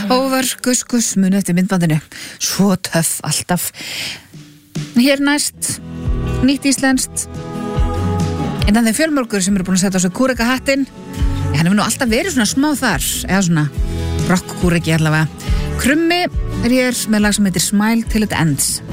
Over, Gus, muni eftir myndbandinu. Svo töff alltaf. Hér næst, nýtt íslenskt. Innan þeim fjölmörgur sem eru búin að setja á sig kúrekahattinn. Hann hefur nú alltaf verið svona smá þar, eða svona rock-kúreki allavega. Krummi er hér með lag sem heitir Smile Till It Ends.